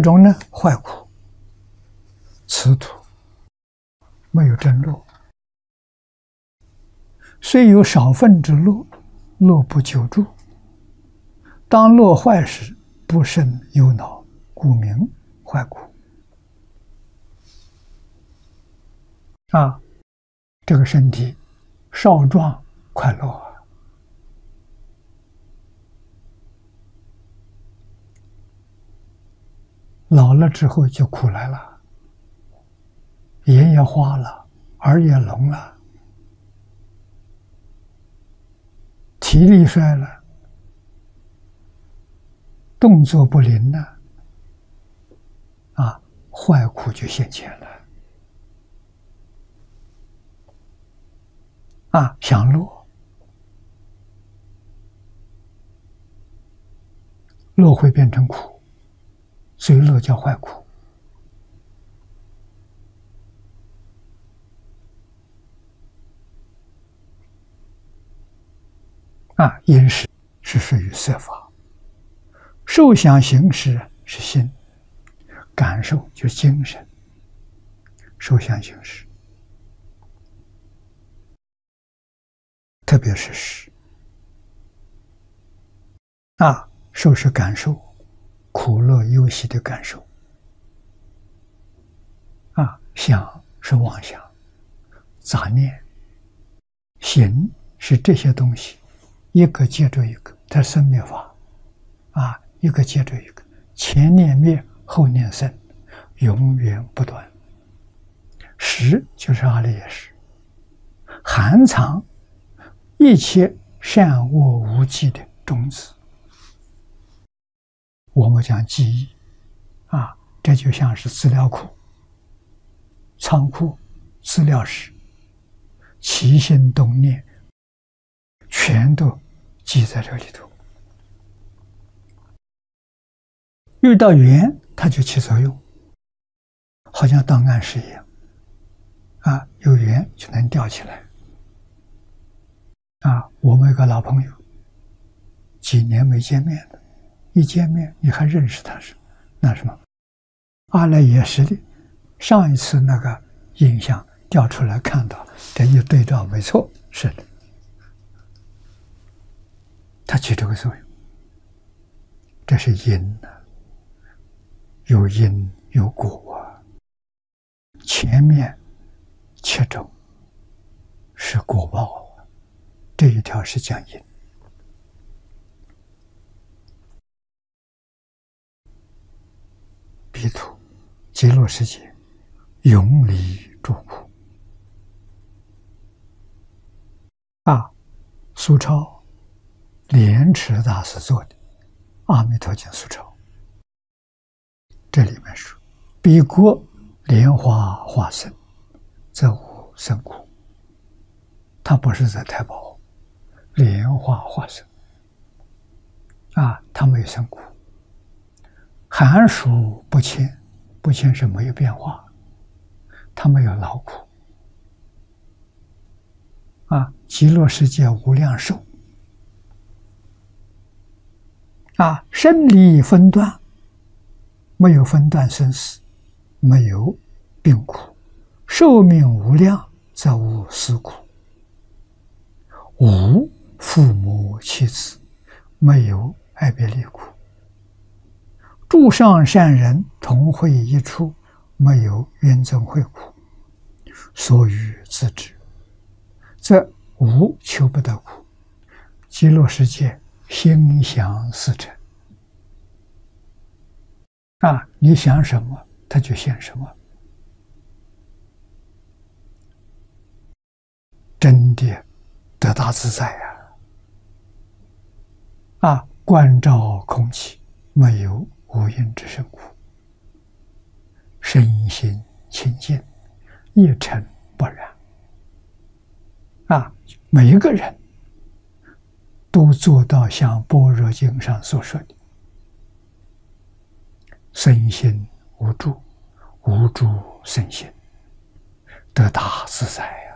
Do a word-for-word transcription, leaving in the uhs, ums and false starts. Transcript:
种呢，坏苦、此土没有真乐，虽有少分之乐，乐不久住。当乐坏时，不胜忧恼，故名坏苦。啊，这个身体少壮快乐啊，老了之后就苦来了，眼也花了，耳也聋了，体力衰了，动作不灵了，啊，坏苦就现前了。啊，享乐，乐会变成苦，所以乐叫坏苦。啊，饮食是属于色法，受想行识是心，感受就是精神，受想行识。特别是识啊，受是感受，苦乐忧喜的感受啊，想是妄想、杂念，行是这些东西，一个接着一个，它是生灭法啊，一个接着一个，前念灭，后念生，永远不断。识就是阿赖耶识，含藏一切善恶无记的种子。我们讲记忆啊，这就像是资料库、仓库、资料室，起心动念全都记在这里头。遇到缘，它就起作用，好像档案室一样啊，有缘就能调起来。啊，我们有个老朋友，几年没见面了，一见面你还认识他是那什么阿赖耶识里上一次那个印象调出来看到，这一对照，没错，是的，它起这个作用，这是因啊，有因有果啊，前面七种是果报。这一条是讲因，彼土极乐世界永离诸苦啊！苏超莲池大师做的《阿弥陀经》苏超，这里面说：“彼国莲花化身，则无生苦。”他不是在太保。莲花化身啊，它没有生苦，寒暑不迁，不迁是没有变化，它没有劳苦啊。极乐世界无量寿啊，生离分断，没有分断生死，没有病苦，寿命无量，则无死苦，无父母妻子，没有爱别离苦，诸上善人同会一处，没有冤憎会苦，所欲自知，则无求不得苦。极乐世界心想事成啊，你想什么，它就现什么，真的得大自在呀！啊，观照空气，没有无因之生苦，身心清净，一尘不染。啊，每一个人都做到像《般若经》上所说的，身心无住，无住身心，得大自在。